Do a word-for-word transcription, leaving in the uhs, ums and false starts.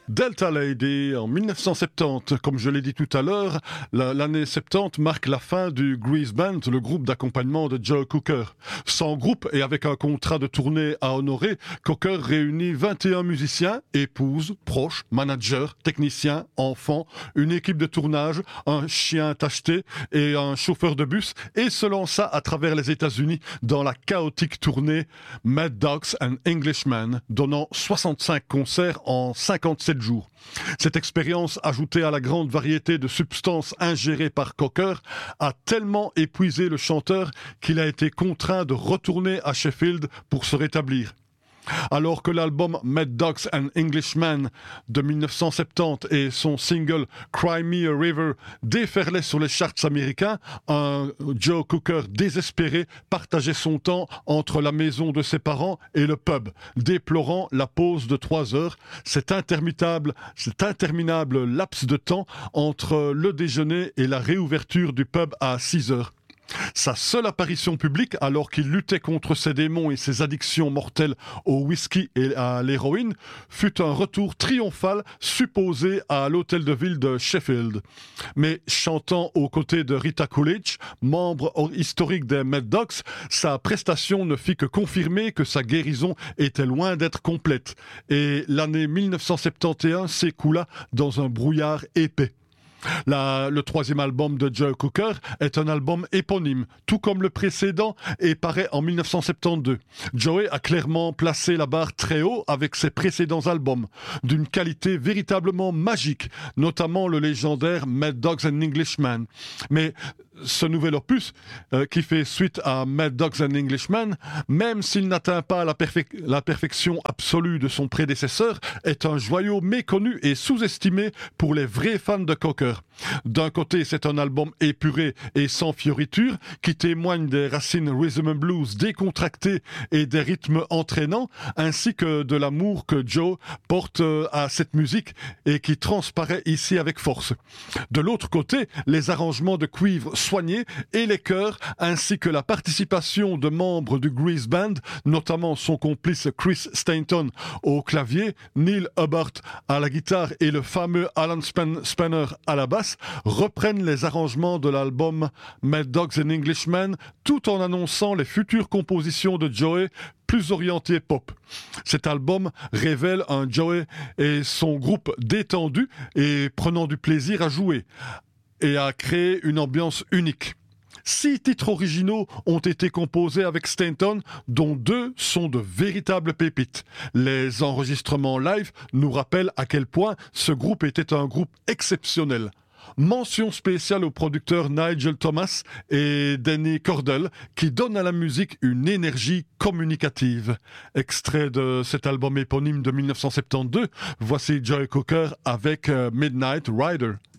Delta Lady en mille neuf cent soixante-dix, comme je l'ai dit tout à l'heure, la- l'année soixante-dix marque la fin du Grease Band, le groupe d'accompagnement de Joe Cocker. Sans groupe et avec un contrat de tournée à honorer, Cocker réunit vingt et un musiciens, épouses, proches, managers, techniciens, enfants, une équipe de tournage, un chien tacheté et un chauffeur de bus et se lança à travers les États-Unis dans la chaotique tournée Mad Dogs and Englishmen, donnant soixante-cinq concerts en cinquante-sept jours. Cette expérience, ajoutée à la grande variété de substances ingérées par Cocker, a tellement épuisé le chanteur qu'il a été contraint de retourner à Sheffield pour se rétablir. Alors que l'album Mad Dogs and Englishmen de mille neuf cent soixante-dix et son single Cry Me a River déferlaient sur les charts américains, un Joe Cocker désespéré partageait son temps entre la maison de ses parents et le pub, déplorant la pause de trois heures, cet interminable, cet interminable laps de temps entre le déjeuner et la réouverture du pub à six heures. Sa seule apparition publique, alors qu'il luttait contre ses démons et ses addictions mortelles au whisky et à l'héroïne, fut un retour triomphal supposé à l'hôtel de ville de Sheffield. Mais chantant aux côtés de Rita Coolidge, membre historique des Mad Dogs, sa prestation ne fit que confirmer que sa guérison était loin d'être complète. Et l'année mille neuf cent soixante et onze s'écoula dans un brouillard épais. La, le troisième album de Joe Cocker est un album éponyme, tout comme le précédent, et paraît en mille neuf cent soixante-douze. Joey a clairement placé la barre très haut avec ses précédents albums, d'une qualité véritablement magique, notamment le légendaire Mad Dogs and Englishmen. Mais ce nouvel opus, euh, qui fait suite à Mad Dogs and Englishmen, même s'il n'atteint pas la, perfec- la perfection absolue de son prédécesseur, est un joyau méconnu et sous-estimé pour les vrais fans de Cocker. D'un côté, c'est un album épuré et sans fioritures qui témoigne des racines rhythm and blues décontractées et des rythmes entraînants, ainsi que de l'amour que Joe porte à cette musique et qui transparaît ici avec force. De l'autre côté, les arrangements de cuivre soignés et les chœurs, ainsi que la participation de membres du Grease Band, notamment son complice Chris Stainton au clavier, Neil Hubbard à la guitare et le fameux Alan Span- Spanner à la basse, reprennent les arrangements de l'album Mad Dogs and Englishmen tout en annonçant les futures compositions de Joey plus orientées pop. Cet album révèle un Joey et son groupe détendu et prenant du plaisir à jouer et à créer une ambiance unique. Six titres originaux ont été composés avec Stainton, dont deux sont de véritables pépites. Les enregistrements live nous rappellent à quel point ce groupe était un groupe exceptionnel. Mention spéciale aux producteurs Nigel Thomas et Danny Cordell qui donnent à la musique une énergie communicative. Extrait de cet album éponyme de mille neuf cent soixante-douze, voici Joe Cocker avec Midnight Rider.